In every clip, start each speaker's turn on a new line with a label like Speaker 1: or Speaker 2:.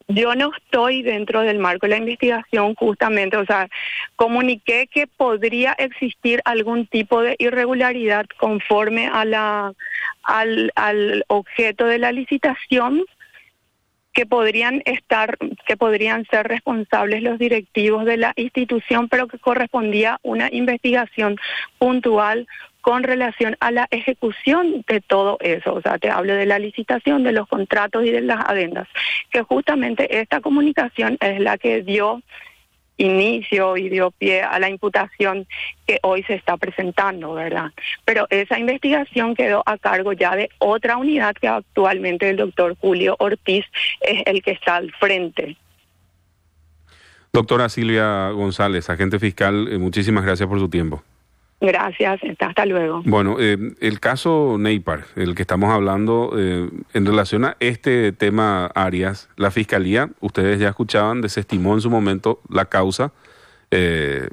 Speaker 1: Yo no estoy dentro del marco de la investigación justamente, o sea, comuniqué que podría existir algún tipo de irregularidad conforme a al objeto de la licitación, que podrían ser responsables los directivos de la institución, pero que correspondía una investigación puntual con relación a la ejecución de todo eso. O sea, te hablo de la licitación, de los contratos y de las adendas, que justamente esta comunicación es la que dio inicio y dio pie a la imputación que hoy se está presentando, ¿verdad? Pero esa investigación quedó a cargo ya de otra unidad que actualmente el doctor Julio Ortiz es el que está al frente.
Speaker 2: Doctora Silvia González, agente fiscal, muchísimas gracias por su tiempo.
Speaker 1: Gracias, hasta luego.
Speaker 2: Bueno, el caso Neipar, el que estamos hablando en relación a este tema Arias, la Fiscalía, ustedes ya escuchaban, desestimó en su momento la causa. El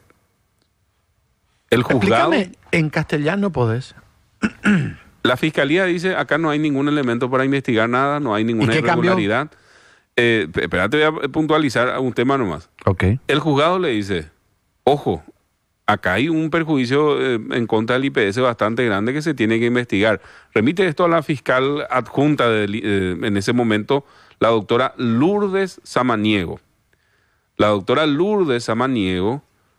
Speaker 2: juzgado...
Speaker 3: Explícame, en castellano podés.
Speaker 2: La Fiscalía dice, acá no hay ningún elemento para investigar nada, no hay ninguna irregularidad. Espérate, voy a puntualizar un tema nomás.
Speaker 3: Okay.
Speaker 2: El juzgado le dice, ojo, acá hay un perjuicio en contra del IPS bastante grande que se tiene que investigar. Remite esto a la fiscal adjunta en ese momento, la doctora Lourdes Samaniego. La doctora Lourdes Samaniego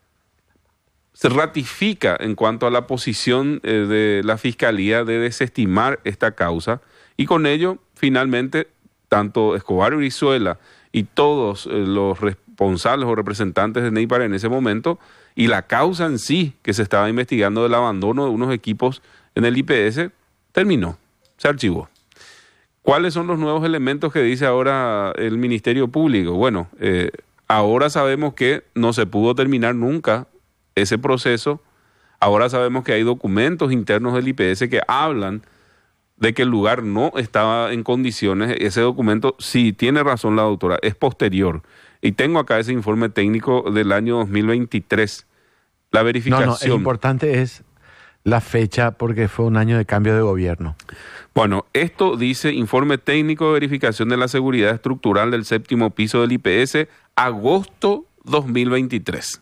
Speaker 2: se ratifica en cuanto a la posición de la fiscalía de desestimar esta causa, y con ello, finalmente, tanto Escobar Urizuela y todos los responsables o representantes de Neipar en ese momento, y la causa en sí que se estaba investigando del abandono de unos equipos en el IPS, terminó, se archivó. ¿Cuáles son los nuevos elementos que dice ahora el Ministerio Público? Bueno, ahora sabemos que no se pudo terminar nunca ese proceso. Ahora sabemos que hay documentos internos del IPS que hablan de que el lugar no estaba en condiciones. Ese documento, sí, tiene razón la doctora, es posterior. Y tengo acá ese informe técnico del año 2023. La verificación.
Speaker 3: No, lo importante es la fecha porque fue un año de cambio de gobierno.
Speaker 2: Bueno, esto dice informe técnico de verificación de la seguridad estructural del séptimo piso del IPS, agosto 2023.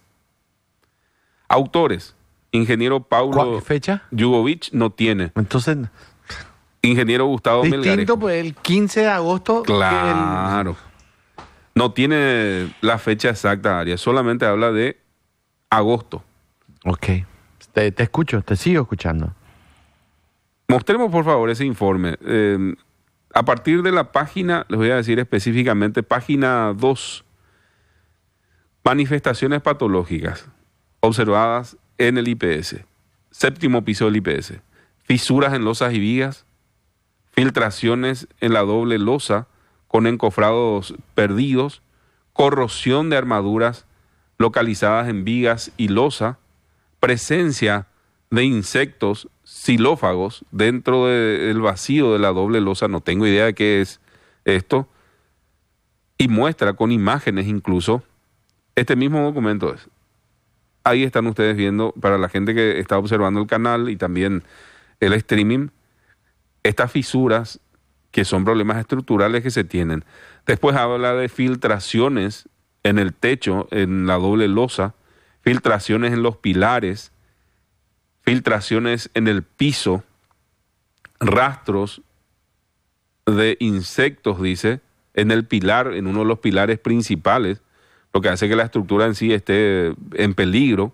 Speaker 2: Autores, ingeniero Paulo
Speaker 3: ¿Fecha?
Speaker 2: Yugovich no tiene.
Speaker 3: Entonces,
Speaker 2: ingeniero Gustavo Melgarejo.
Speaker 3: Distinto, pues el 15 de agosto.
Speaker 2: Claro. No tiene la fecha exacta, Arias, solamente habla de agosto.
Speaker 3: Ok, te escucho, te sigo escuchando.
Speaker 2: Mostremos por favor ese informe. A partir de la página, les voy a decir específicamente, página 2, manifestaciones patológicas observadas en el IPS, séptimo piso del IPS, fisuras en losas y vigas, filtraciones en la doble losa con encofrados perdidos, corrosión de armaduras localizadas en vigas y losa, presencia de insectos xilófagos dentro del vacío de la doble losa, no tengo idea de qué es esto, y muestra con imágenes incluso, este mismo documento es. Ahí están ustedes viendo, para la gente que está observando el canal y también el streaming, estas fisuras que son problemas estructurales que se tienen. Después habla de filtraciones en el techo, en la doble losa, filtraciones en los pilares, filtraciones en el piso, rastros de insectos, dice, en el pilar, en uno de los pilares principales, lo que hace que la estructura en sí esté en peligro.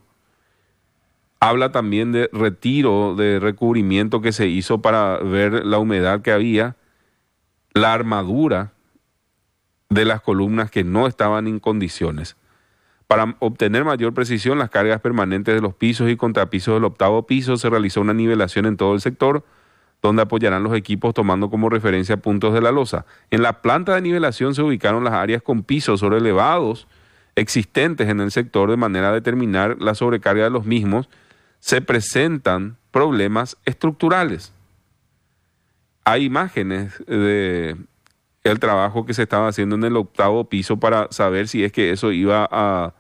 Speaker 2: Habla también de retiro de recubrimiento que se hizo para ver la humedad que había, la armadura de las columnas que no estaban en condiciones. Para obtener mayor precisión, las cargas permanentes de los pisos y contrapisos del octavo piso, se realizó una nivelación en todo el sector, donde apoyarán los equipos tomando como referencia puntos de la losa. En la planta de nivelación se ubicaron las áreas con pisos sobreelevados existentes en el sector, de manera a determinar la sobrecarga de los mismos. Se presentan problemas estructurales. Hay imágenes de el trabajo que se estaba haciendo en el octavo piso para saber si es que eso iba a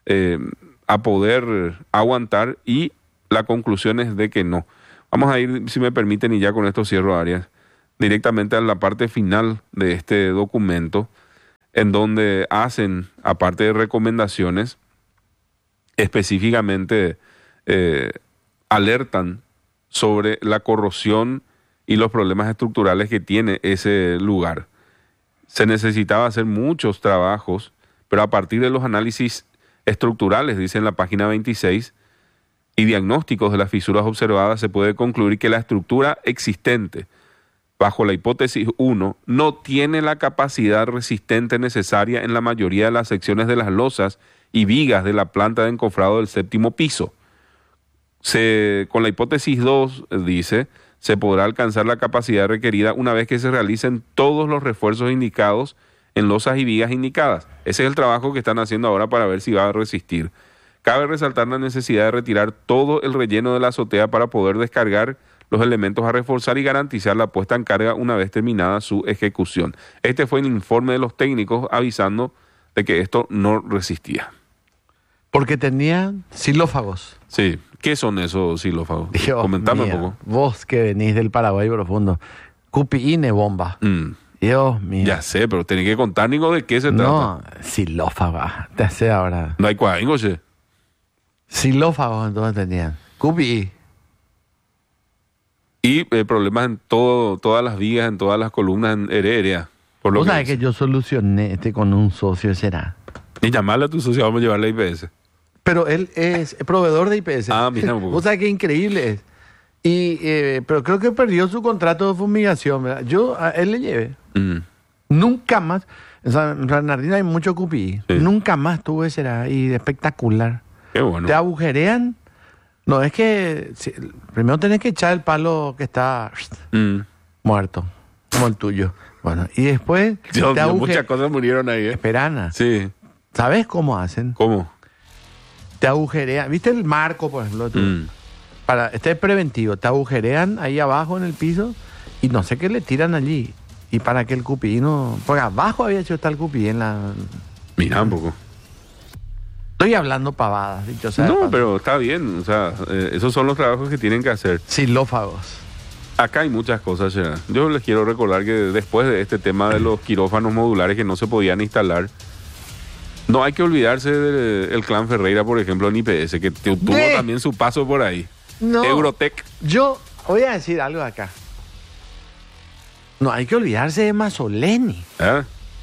Speaker 2: poder aguantar, y la conclusión es de que no. Vamos a ir, si me permiten, y ya con esto cierro, Arias, directamente a la parte final de este documento. en donde hacen, aparte de recomendaciones, específicamente alertan sobre la corrosión y los problemas estructurales que tiene ese lugar. Se necesitaba hacer muchos trabajos, pero a partir de los análisis estructurales, dice en la página 26, y diagnósticos de las fisuras observadas, se puede concluir que la estructura existente, bajo la hipótesis 1, no tiene la capacidad resistente necesaria en la mayoría de las secciones de las losas y vigas de la planta de encofrado del séptimo piso. Con la hipótesis 2, dice, se podrá alcanzar la capacidad requerida una vez que se realicen todos los refuerzos indicados en losas y vigas indicadas. Ese es el trabajo que están haciendo ahora para ver si va a resistir. Cabe resaltar la necesidad de retirar todo el relleno de la azotea para poder descargar los elementos a reforzar y garantizar la puesta en carga una vez terminada su ejecución. Este fue el informe de los técnicos avisando de que esto no resistía.
Speaker 3: Porque tenían xilófagos.
Speaker 2: Sí. ¿Qué son esos xilófagos?
Speaker 3: Dios
Speaker 2: Comentame
Speaker 3: mío,
Speaker 2: un poco.
Speaker 3: Vos que venís del Paraguay profundo. Cupiine bomba. Dios mío.
Speaker 2: Ya sé, pero tenés que contar, Nico, de qué se trata.
Speaker 3: No, xilófaga. Te sé ahora.
Speaker 2: No hay cuadringo, che.
Speaker 3: Xilófagos entonces tenían. Cupi.
Speaker 2: Y problemas en todas las vigas, en todas las columnas en aérea. Por lo
Speaker 3: Vos sabés que yo solucioné con un socio, será.
Speaker 2: Y llamarle a tu socio, vamos a llevarle a IPS.
Speaker 3: Pero él es proveedor de IPS.
Speaker 2: Ah, mira un poco.
Speaker 3: Vos sabés qué increíble es. Pero creo que perdió su contrato de fumigación, ¿verdad? Yo a él le llevé. Nunca más. En San Bernardino hay mucho cupí.
Speaker 2: Sí.
Speaker 3: Nunca más tuve será. Y espectacular.
Speaker 2: Qué bueno.
Speaker 3: Te agujerean. No, es que primero tenés que echar el palo que está muerto, como el tuyo. Bueno, y después
Speaker 2: muchas cosas murieron ahí, ¿eh?
Speaker 3: Esperana.
Speaker 2: Sí.
Speaker 3: ¿Sabes cómo hacen?
Speaker 2: ¿Cómo?
Speaker 3: Te agujerean. ¿Viste el marco, por ejemplo? Este es preventivo. Te agujerean ahí abajo en el piso y no sé qué le tiran allí. Y para que el cupí no... Porque abajo había hecho estar el cupí en la...
Speaker 2: Mira un poco.
Speaker 3: Estoy hablando pavadas, dicho sea.
Speaker 2: No, pero está bien. O sea, esos son los trabajos que tienen que hacer.
Speaker 3: Xilófagos.
Speaker 2: Acá hay muchas cosas ya. Yo les quiero recordar que después de este tema de los quirófanos modulares que no se podían instalar, no hay que olvidarse del clan Ferreira, por ejemplo, en IPS, que tuvo también su paso por ahí.
Speaker 3: No.
Speaker 2: Eurotech.
Speaker 3: Yo voy a decir algo acá. No hay que olvidarse de Masoleni.
Speaker 2: ¿Eh?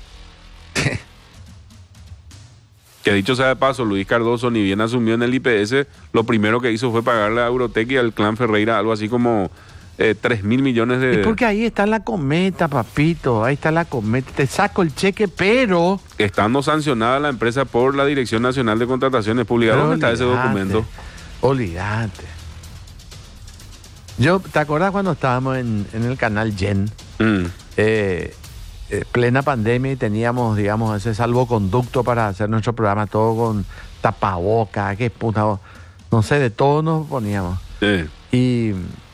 Speaker 2: Que dicho sea de paso, Luis Cardoso, ni bien asumió en el IPS, lo primero que hizo fue pagarle a Eurotech y al clan Ferreira algo así como 3.000 millones de...
Speaker 3: Es porque ahí está la cometa, papito. Ahí está la cometa. Te saco el cheque, pero...
Speaker 2: Estando sancionada la empresa por la Dirección Nacional de Contrataciones Públicas. ¿Dónde está ese documento?
Speaker 3: Olvídate. ¿Te acordás cuando estábamos en el canal Yen? Plena pandemia y teníamos, digamos, ese salvoconducto para hacer nuestro programa, todo con tapaboca, qué puta, no sé, de todo nos poníamos.
Speaker 2: Sí.
Speaker 3: Y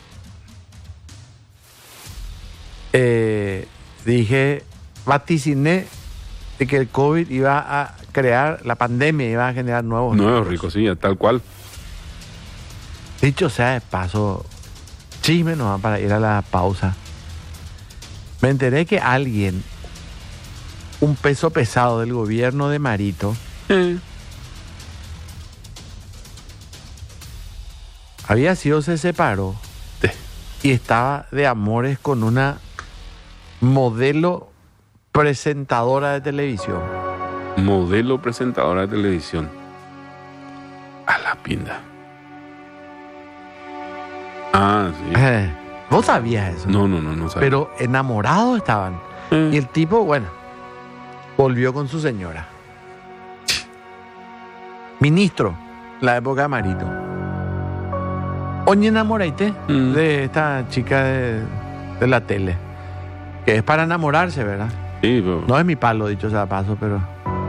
Speaker 3: dije, vaticiné de que el COVID iba a crear, la pandemia iba a generar nuevos
Speaker 2: ricos, sí, tal cual.
Speaker 3: Dicho sea de paso, chisme nomás para ir a la pausa. Me enteré que alguien, un peso pesado del gobierno de Marito, se separó y estaba de amores con una modelo presentadora de televisión.
Speaker 2: Modelo presentadora de televisión. A la pinda. Ah, sí.
Speaker 3: ¿Vos sabías eso?
Speaker 2: No sabía.
Speaker 3: Pero enamorados estaban. Y el tipo, bueno, volvió con su señora. Ministro, la época de Marito. Oye, enamoraste de esta chica de la tele. Que es para enamorarse, ¿verdad?
Speaker 2: Sí, pero...
Speaker 3: No es mi palo, dicho sea paso, pero...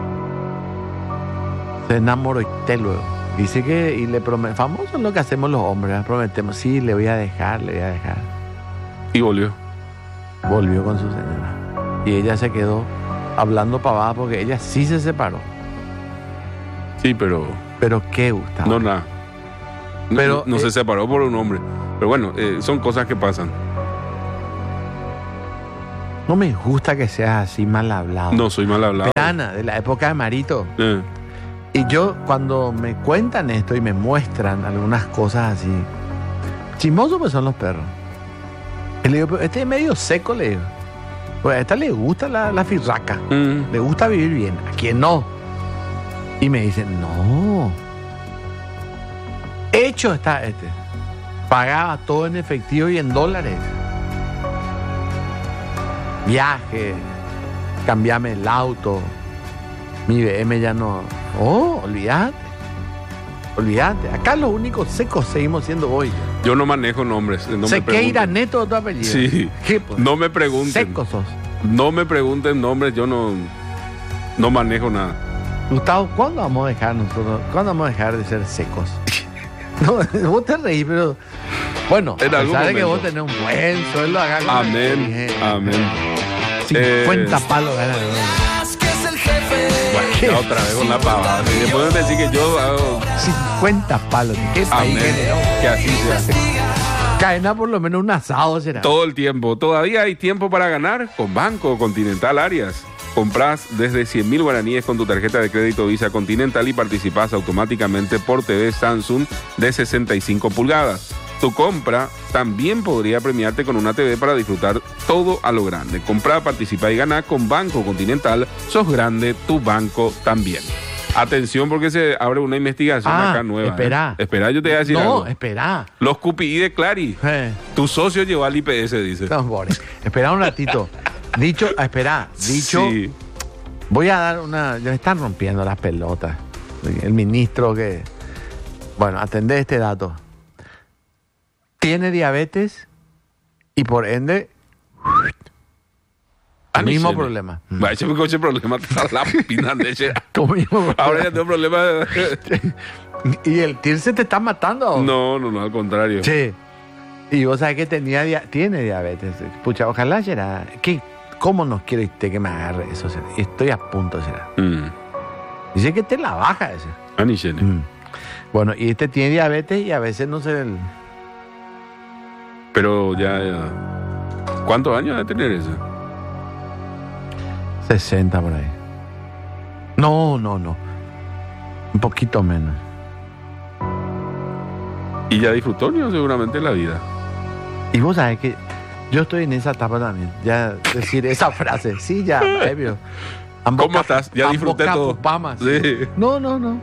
Speaker 3: Se enamoró y luego. Dice que, y le promete, famoso es lo que hacemos los hombres, ¿verdad? Prometemos, sí, le voy a dejar.
Speaker 2: Y volvió.
Speaker 3: Volvió con su señora. Y ella se quedó hablando pavada porque ella sí se separó.
Speaker 2: Sí, pero...
Speaker 3: Pero qué Gustavo.
Speaker 2: No, nada.
Speaker 3: Pero,
Speaker 2: no se separó por un hombre. Pero bueno, son cosas que pasan.
Speaker 3: No me gusta que seas así mal hablado.
Speaker 2: No, soy mal hablado.
Speaker 3: Perana, de la época de Marito. Y yo, cuando me cuentan esto y me muestran algunas cosas así, chismosos pues son los perros. Y le digo, pero este es medio seco, le digo. Pues a esta le gusta la firraca. Le gusta vivir bien. ¿A quién no? Y me dicen, no. Hecho está este. Pagaba todo en efectivo y en dólares. Viaje, cambiame el auto, mi BM ya no. Oh, olvídate. Acá los únicos secos seguimos siendo hoy.
Speaker 2: Yo no manejo nombres. No
Speaker 3: Sequeira Neto, tu apellido.
Speaker 2: Sí.
Speaker 3: ¿Qué, pues?
Speaker 2: No me pregunten.
Speaker 3: Secos sos.
Speaker 2: No me pregunten nombres, yo no manejo nada.
Speaker 3: Gustavo, ¿cuándo vamos a dejar nosotros? ¿Cuándo vamos a dejar de ser secos? No, vos te reís, pero bueno,
Speaker 2: en
Speaker 3: a
Speaker 2: algún
Speaker 3: pesar de que
Speaker 2: momento.
Speaker 3: vos tenés un buen sueldo, hagan
Speaker 2: Amén.
Speaker 3: 50 palos ganas de dólar.
Speaker 2: Bueno, ya otra vez con la pavada. Y después me decir que yo hago
Speaker 3: 50 palos. ¿Qué país
Speaker 2: amén,
Speaker 3: generó?
Speaker 2: que así sea.
Speaker 3: Cadena por lo menos un asado será.
Speaker 2: Todo el tiempo. Todavía hay tiempo para ganar con Banco Continental Arias. Comprás desde 100.000 guaraníes con tu tarjeta de crédito Visa Continental y participás automáticamente por TV Samsung de 65 pulgadas. Tu compra también podría premiarte con una TV para disfrutar todo a lo grande. Comprá, participa y gana con Banco Continental. Sos grande, tu banco también. Atención porque se abre una investigación acá nueva.
Speaker 3: Espera.
Speaker 2: Espera, yo te voy a decir algo.
Speaker 3: No, espera.
Speaker 2: Los QPI de Clary. Tu socio llevó al IPS, dice.
Speaker 3: No, pobre. Espera un ratito. Dicho.
Speaker 2: Sí.
Speaker 3: Voy a dar una. Ya me están rompiendo las pelotas. El ministro que. Bueno, atendé este dato. Tiene diabetes y por ende. El mismo problema.
Speaker 2: Va, ese coche problema la pina de ese.
Speaker 3: Mismo
Speaker 2: Ahora ya tengo problema.
Speaker 3: Y el TIR se te está matando.
Speaker 2: No, al contrario.
Speaker 3: Sí. Y vos sabés que tiene diabetes. Pucha, ojalá será. ¿Cómo nos quiere usted que me agarre eso? Estoy a punto, será. Dice que te la baja ese. Bueno, y este tiene diabetes y a veces no se.
Speaker 2: Pero ya. ¿Cuántos años debe tener eso?
Speaker 3: 60 por ahí. No. Un poquito menos.
Speaker 2: Y ya disfrutó, ¿no? Seguramente la vida.
Speaker 3: Y vos sabés que yo estoy en esa etapa también. Ya decir esa frase. Sí, ya, previo.
Speaker 2: ¿Cómo estás? Ya disfruté todo.
Speaker 3: Sí. No.
Speaker 2: No.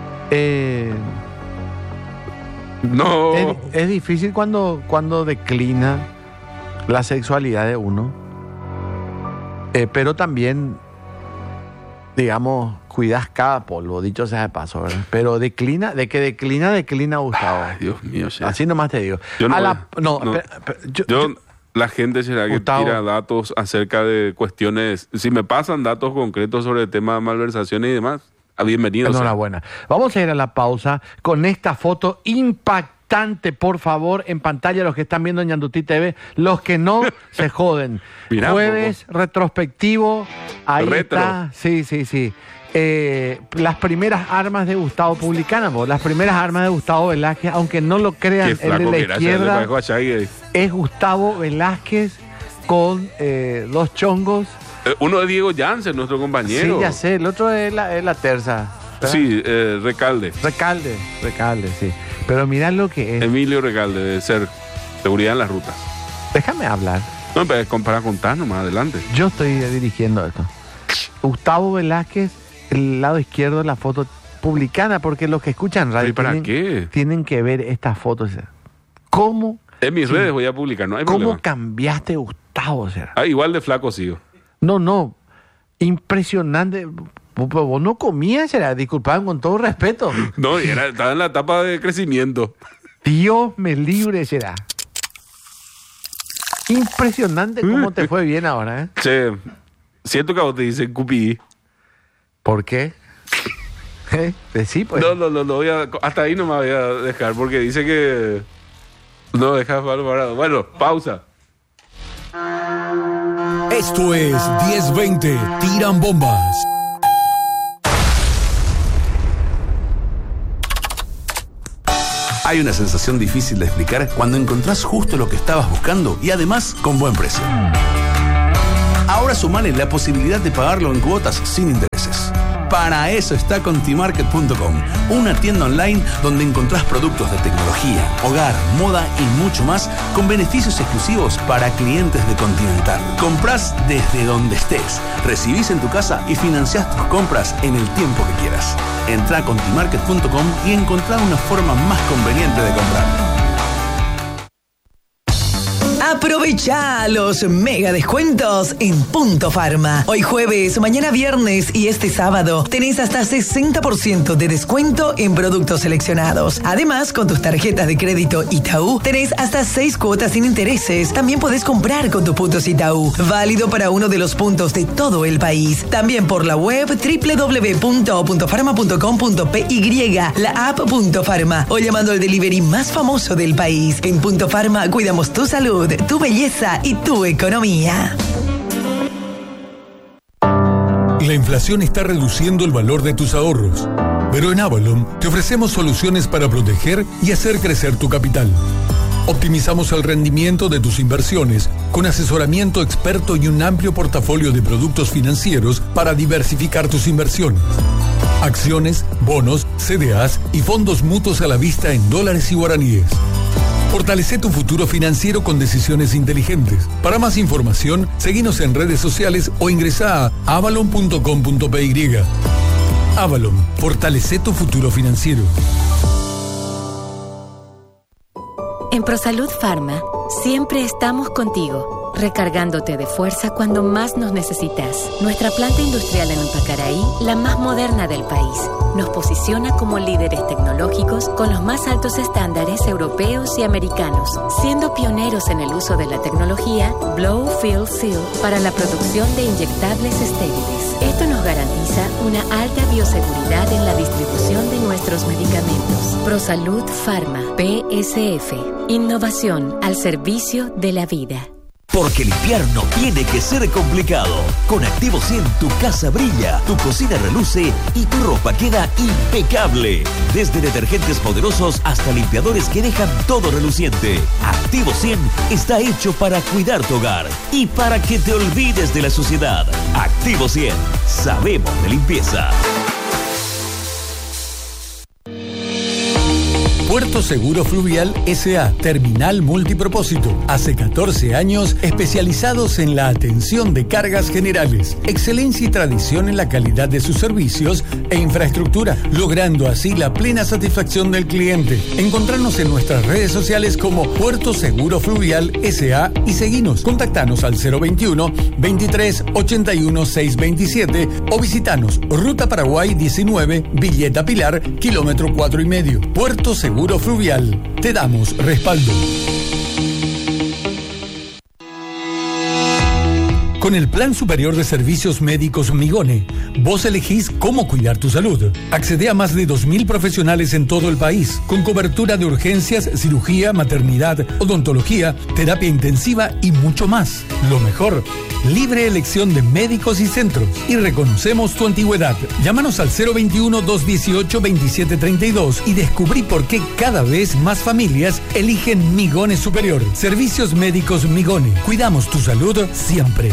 Speaker 3: Es difícil cuando declina la sexualidad de uno. Pero también, digamos, cuidas cada polvo, dicho sea de paso, ¿verdad? Pero declina Gustavo.
Speaker 2: Ay, Dios mío, sí.
Speaker 3: Así nomás te digo.
Speaker 2: Yo la gente será que
Speaker 3: Gustavo,
Speaker 2: tira datos acerca de cuestiones. Si me pasan datos concretos sobre el tema de malversaciones y demás, bienvenido.
Speaker 3: Enhorabuena. Vamos a ir a la pausa con esta foto impactante, por favor, en pantalla, los que están viendo en Ñandutí TV, los que no se joden.
Speaker 2: Mirá,
Speaker 3: Jueves retrospectivo, ahí
Speaker 2: Retro.
Speaker 3: está. Sí. Las primeras armas de Gustavo Publicana, las primeras armas de Gustavo Velázquez, aunque no lo crean, el de la izquierda es Gustavo Velázquez con dos chongos.
Speaker 2: Uno es Diego Jansen, nuestro compañero.
Speaker 3: Sí, ya sé, el otro es la terza. ¿verdad?
Speaker 2: Sí, Recalde.
Speaker 3: Recalde, sí. Pero mirá lo que es.
Speaker 2: Emilio Recalde, de ser seguridad en las rutas.
Speaker 3: Déjame hablar.
Speaker 2: No, pero para contarnos más adelante.
Speaker 3: Yo estoy dirigiendo esto. Gustavo Velázquez, el lado izquierdo de la foto Publicana, porque los que escuchan radio tienen que ver estas fotos. ¿Cómo?
Speaker 2: En mis redes voy a publicar, no hay
Speaker 3: ¿Cómo
Speaker 2: problema.
Speaker 3: cambiaste, Gustavo?
Speaker 2: Igual de flaco sigo.
Speaker 3: No. Impresionante. Vos no comías, disculpaban con todo respeto.
Speaker 2: No, estaba en la etapa de crecimiento.
Speaker 3: Dios me libre, será. Impresionante cómo te fue bien ahora, ¿eh?
Speaker 2: Che, siento que a vos te dicen QPI.
Speaker 3: ¿Por qué? Sí, pues.
Speaker 2: No, hasta ahí no me voy a dejar porque dice que no dejas parado. Bueno, pausa.
Speaker 4: Esto es 1020 Tiran Bombas. Hay una sensación difícil de explicar cuando encontrás justo lo que estabas buscando y además con buen precio.
Speaker 5: Ahora sumale la posibilidad de pagarlo en cuotas sin intereses. Para eso está Contimarket.com, una tienda online donde encontrás productos de tecnología, hogar, moda y mucho más con beneficios exclusivos para clientes de Continental. Comprás desde donde estés, recibís en tu casa y financiás tus compras en el tiempo que quieras. Entrá a Contimarket.com y encontrá una forma más conveniente de comprar.
Speaker 6: Aprovecha los mega descuentos en Punto Pharma. Hoy jueves, mañana viernes y este sábado tenés hasta 60% de descuento en productos seleccionados. Además, con tus tarjetas de crédito Itaú tenés hasta 6 cuotas sin intereses. También podés comprar con tus puntos Itaú. Válido para uno de los puntos de todo el país. También por la web www.puntofarma.com.py, la app Punto Pharma o llamando al delivery más famoso del país. En Punto Pharma cuidamos tu salud, tu belleza y tu economía.
Speaker 4: La inflación está reduciendo el valor de tus ahorros, pero en Avalon te ofrecemos soluciones para proteger y hacer crecer tu capital. Optimizamos el rendimiento de tus inversiones con asesoramiento experto y un amplio portafolio de productos financieros para diversificar tus inversiones. Acciones, bonos, CDAs y fondos mutuos a la vista en dólares y guaraníes. Fortalece tu futuro financiero con decisiones inteligentes. Para más información, seguinos en redes sociales o ingresá a avalon.com.py. Avalon, fortalece tu futuro financiero.
Speaker 7: En ProSalud Pharma, siempre estamos contigo, recargándote de fuerza cuando más nos necesitas. Nuestra planta industrial en Umpacaraí, la más moderna del país, nos posiciona como líderes tecnológicos con los más altos estándares europeos y americanos, siendo pioneros en el uso de la tecnología Blow Fill Seal para la producción de inyectables estériles. Esto nos garantiza una alta bioseguridad en la distribución de nuestros medicamentos. ProSalud Pharma, PSF. Innovación al servicio de la vida.
Speaker 8: Porque limpiar no tiene que ser complicado. Con Activo 100 tu casa brilla, tu cocina reluce y tu ropa queda impecable. Desde detergentes poderosos hasta limpiadores que dejan todo reluciente. Activo 100 está hecho para cuidar tu hogar y para que te olvides de la suciedad. Activo 100, sabemos de limpieza.
Speaker 4: Puerto Seguro Fluvial S.A., terminal multipropósito. Hace 14 años especializados en la atención de cargas generales. Excelencia y tradición en la calidad de sus servicios e infraestructura, logrando así la plena satisfacción del cliente. Encontrarnos en nuestras redes sociales como Puerto Seguro Fluvial S.A. y seguinos. Contactanos al 021 23 81 627 o visitanos Ruta Paraguay 19, Villeta Pilar, kilómetro 4,5. Puerto Seguro Fluvial, te damos respaldo. Con el Plan Superior de Servicios Médicos Migone, vos elegís cómo cuidar tu salud. Accede a más de 2.000 profesionales en todo el país, con cobertura de urgencias, cirugía, maternidad, odontología, terapia intensiva y mucho más. Lo mejor, libre elección de médicos y centros. Y reconocemos tu antigüedad. Llámanos al 021-218-2732 y descubrí por qué cada vez más familias eligen Migone Superior. Servicios Médicos Migone. Cuidamos tu salud siempre.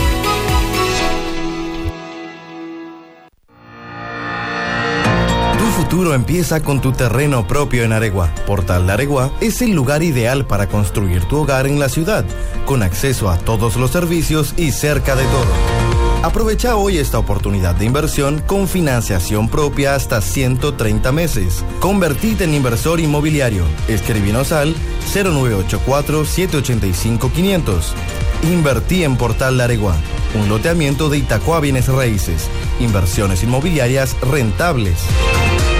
Speaker 9: Tu futuro empieza con tu terreno propio en Aregua. Portal de Aregua es el lugar ideal para construir tu hogar en la ciudad, con acceso a todos los servicios y cerca de todo. Aprovecha hoy esta oportunidad de inversión con financiación propia hasta 130 meses. Convertite en inversor inmobiliario. Escribinos al 0984-785-500. Invertí en Portal de Aregua. Un loteamiento de Itacua Bienes Raíces. Inversiones inmobiliarias rentables.